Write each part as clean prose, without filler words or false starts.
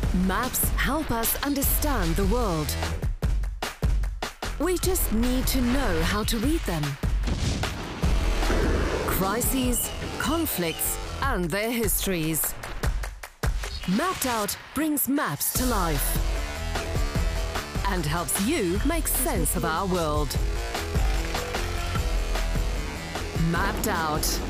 Maps help us understand the world. We just need to know how to read them. Crises, conflicts, and their histories. Mapped Out brings maps to life and helps you make sense of our world. Mapped Out.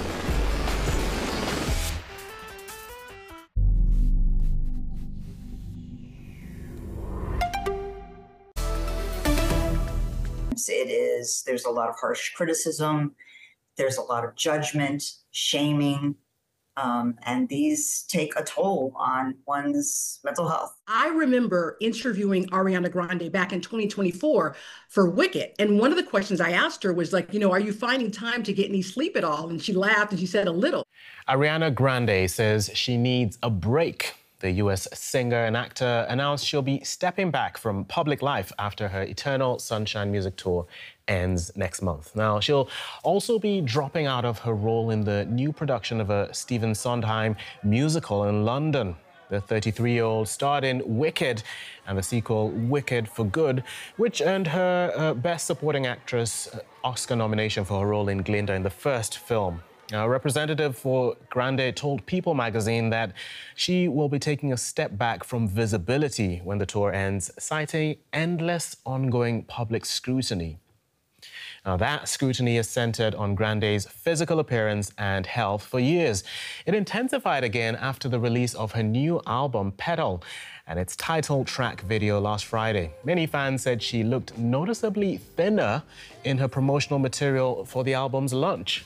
There's a lot of harsh criticism, there's a lot of judgment, shaming, and these take a toll on one's mental health. I remember interviewing Ariana Grande back in 2024 for Wicked. And one of the questions I asked her was like, are you finding time to get any sleep at all? And she laughed and she said, a little. Ariana Grande says she needs a break. The U.S. singer and actor announced she'll be stepping back from public life after her Eternal Sunshine music tour ends next month. Now, she'll also be dropping out of her role in the new production of a Stephen Sondheim musical in London. The 33-year-old starred in Wicked and the sequel Wicked for Good, which earned her Best Supporting Actress Oscar nomination for her role in Glinda in the first film. A representative for Grande told People magazine that she will be taking a step back from visibility when the tour ends, citing endless ongoing public scrutiny. Now, that scrutiny is centered on Grande's physical appearance and health for years. It intensified again after the release of her new album, Petal, and its title track video last Friday. Many fans said she looked noticeably thinner in her promotional material for the album's launch.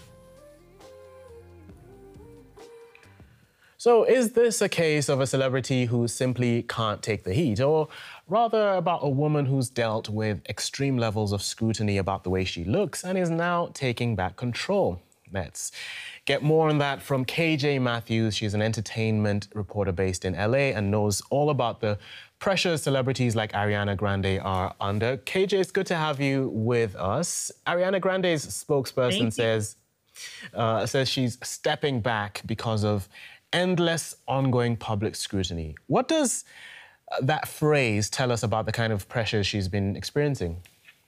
So is this a case of a celebrity who simply can't take the heat, or rather about a woman who's dealt with extreme levels of scrutiny about the way she looks and is now taking back control? Let's get more on that from KJ Matthews. She's an entertainment reporter based in LA and knows all about the pressures celebrities like Ariana Grande are under. KJ, it's good to have you with us. Ariana Grande's spokesperson says she's stepping back because of endless ongoing public scrutiny. What does that phrase tell us about the kind of pressures she's been experiencing?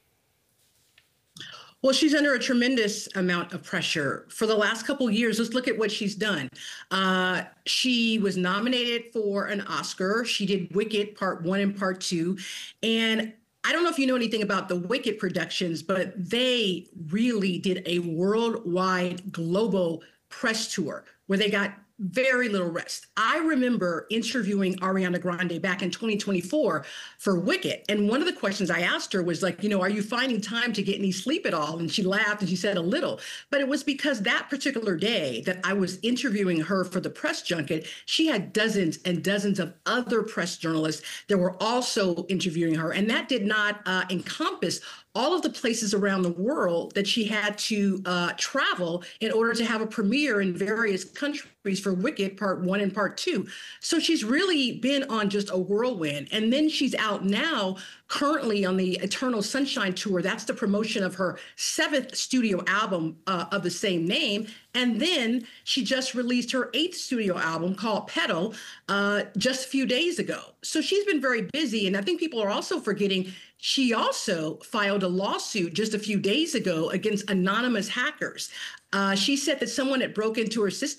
Well, she's under a tremendous amount of pressure. For the last couple of years, let's look at what she's done. She was nominated for an Oscar. She did Wicked Part 1 and Part 2. And I don't know if you know anything about the Wicked productions, but they really did a worldwide global press tour where they got very little rest. I remember interviewing Ariana Grande back in 2024 for Wicked. And one of the questions I asked her was like, are you finding time to get any sleep at all? And she laughed and she said a little. But it was because that particular day that I was interviewing her for the press junket, she had dozens and dozens of other press journalists that were also interviewing her. And that did not encompass all of the places around the world that she had to travel in order to have a premiere in various countries for Wicked Part 1 and Part 2. So she's really been on just a whirlwind. And then she's out now currently on the Eternal Sunshine Tour. That's the promotion of her 7th studio album of the same name. And then she just released her 8th studio album called Petal just a few days ago. So she's been very busy. And I think people are also forgetting she also filed a lawsuit just a few days ago against anonymous hackers. She said that someone had broke into her system